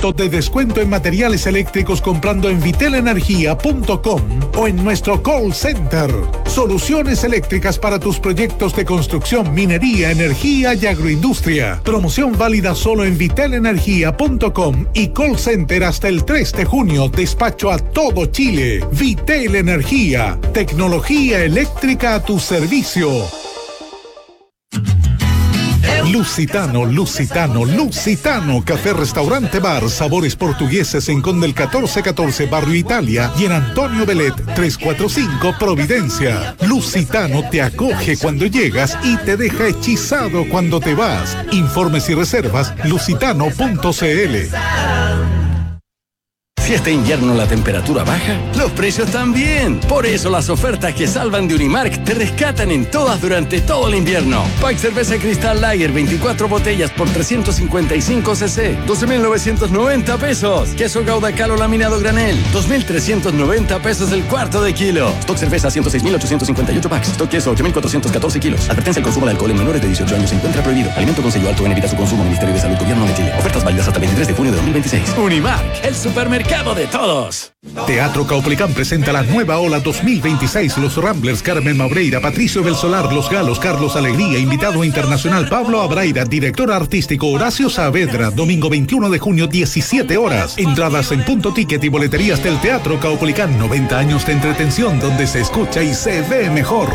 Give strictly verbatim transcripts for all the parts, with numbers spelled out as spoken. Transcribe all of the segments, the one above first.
ciento de descuento en materiales eléctricos comprando en vitel energía punto com o en nuestro call center. Soluciones eléctricas para tus proyectos de construcción, minería, energía y agroindustria. Promoción válida solo en vitel energía punto com y call center hasta el tres de junio. Despacho a todo Chile. Vitel Energía. Tecnología eléctrica a tu servicio. Lusitano, Lusitano, Lusitano, café, restaurante, bar, sabores portugueses en Conde el catorce catorce, Barrio Italia, y en Antonio Belet, trescientos cuarenta y cinco, Providencia. Lusitano te acoge cuando llegas y te deja hechizado cuando te vas. Informes y reservas, lusitano punto cl. Si este invierno la temperatura baja, los precios también. Por eso las ofertas que salvan de Unimark te rescatan en todas durante todo el invierno. Pack cerveza Cristal Lager, veinticuatro botellas por trescientos cincuenta y cinco cc, doce mil novecientos noventa pesos. Queso Gouda Calo laminado granel, dos mil trescientos noventa pesos el cuarto de kilo. Stock cerveza ciento seis mil ochocientos cincuenta y ocho packs. Stock queso ocho mil cuatrocientos catorce kilos. Advertencia: el consumo de alcohol en menores de dieciocho años se encuentra prohibido. Alimento con sello alto en evita su consumo. Ministerio de Salud, Gobierno de Chile. Ofertas válidas hasta el veintitrés de junio de dos mil veintiséis. Unimark, el supermercado de todos. Teatro Caupolicán presenta la nueva ola dos mil veintiséis. Los Ramblers, Carmen Maureira, Patricio Belsolar, Los Galos, Carlos Alegría, invitado internacional Pablo Abraira, director artístico Horacio Saavedra. Domingo veintiuno de junio, diecisiete horas. Entradas en Punto Ticket y boleterías del Teatro Caupolicán. noventa años de entretención donde se escucha y se ve mejor.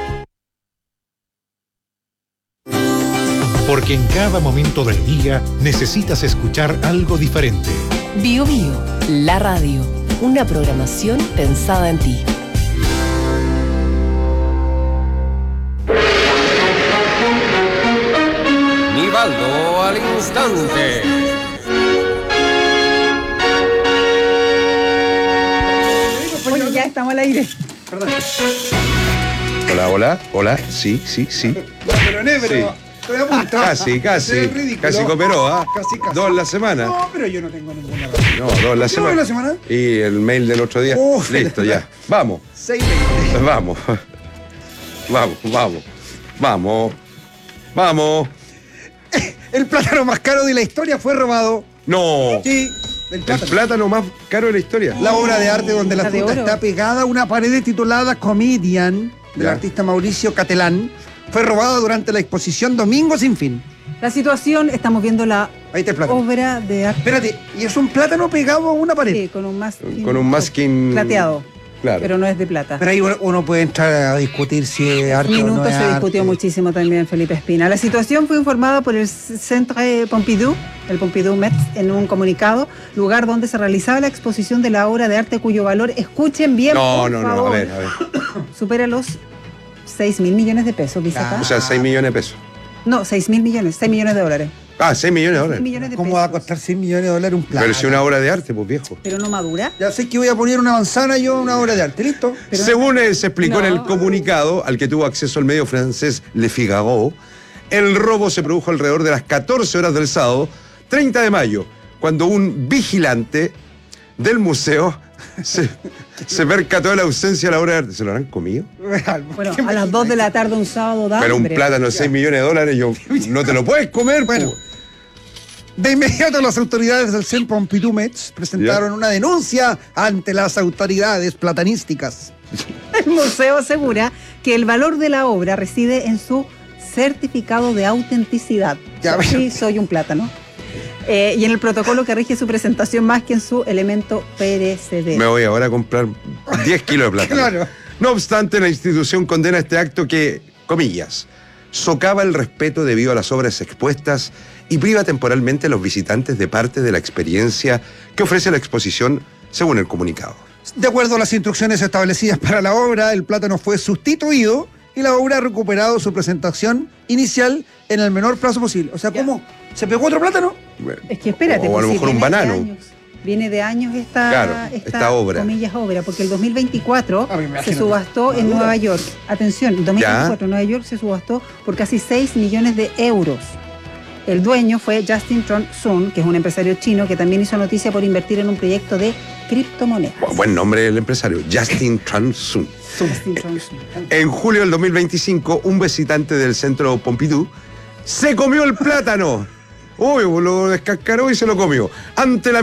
Porque en cada momento del día necesitas escuchar algo diferente. Bio Bio, la radio, una programación pensada en ti. Nivaldo al instante. Oye, ya estamos al aire. Perdón. Hola, hola, hola, sí, sí, sí. Pero no, pero... Sí. Estoy a punto. Casi, casi. Casi cooperó, ¿ah? Casi, casi. Dos en la semana. No, pero yo no tengo ninguna razón. No, dos en la semana. ¿Dos en la semana? Y el mail del otro día. Uf, listo, ya. Vamos. seis veinte. Vamos. Vamos, vamos. Vamos. Vamos. El plátano más caro de la historia fue robado. No. Sí. El plátano. El plátano más caro de la historia. La obra de arte donde la La de fruta oro. está pegada a una pared titulada Comedian, del Ya. artista Mauricio Catelán, fue robada durante la exposición Domingo Sin Fin. La situación, estamos viendo la Ahí está el plátano. obra de arte. Espérate, y es un plátano pegado a una pared. Sí, con un masking. Con un masking plateado. Claro. Pero no es de plata. Pero ahí uno, uno puede entrar a discutir si es arte o no Minutos es se discutió arte. muchísimo también, Felipe Espina. La situación fue informada por el Centre Pompidou, el Pompidou Metz, en un comunicado, lugar donde se realizaba la exposición de la obra de arte cuyo valor, escuchen bien, No, por no, no, favor, a ver, a ver. supera los seis mil millones de pesos, dice acá. O sea, seis millones de pesos. No, seis mil millones, seis millones de dólares. Ah, seis millones de seis dólares. millones de ¿Cómo pesos. va a costar seis millones de dólares un plátano? Pero si una obra de arte, pues viejo. Pero no madura. Ya sé que voy a poner una manzana yo una obra de arte, ¿listo? Pero- Según eh, se explicó en No. el comunicado al que tuvo acceso el medio francés Le Figaro, el robo se produjo alrededor de las catorce horas del sábado, treinta de mayo, cuando un vigilante del museo se, se percató de la ausencia de la obra de arte. ¿Se lo habrán comido? Bueno, a las dos de la tarde un sábado da Pero un hambre. plátano de seis millones de dólares, yo, no te lo puedes comer. Bueno. po. De inmediato las autoridades del Centre Pompidou Metz presentaron Ya. una denuncia ante las autoridades platanísticas. El museo asegura que el valor de la obra reside en su certificado de autenticidad. Ya, Sí, bueno. soy un plátano. Eh, y en el protocolo que rige su presentación más que en su elemento perecedero. Me voy ahora a comprar diez kilos de plátano. Claro. No obstante, la institución condena este acto que, comillas, socava el respeto debido a las obras expuestas y priva temporalmente a los visitantes de parte de la experiencia que ofrece la exposición, según el comunicado. De acuerdo a las instrucciones establecidas para la obra, el plátano fue sustituido y la obra ha recuperado su presentación inicial en el menor plazo posible. O sea, Ya. ¿cómo? ¿Se pegó otro plátano? Es que espérate, O a pues, lo si mejor un viene de banano. años, viene de años esta, Claro, esta obra. comillas obra, porque el dos mil veinticuatro Ah, me se imagino. subastó en Nueva York. Atención, el dos mil veinticuatro en Nueva York se subastó por casi seis millones de euros. El dueño fue Justin Tron Sun, que es un empresario chino que también hizo noticia por invertir en un proyecto de criptomonedas. Bu- Buen nombre del empresario, Justin Tran Sun. Justin Tron Sun. En julio del dos mil veinticinco, un visitante del centro Pompidou se comió el plátano. Uy, lo descascaró y se lo comió. Ante la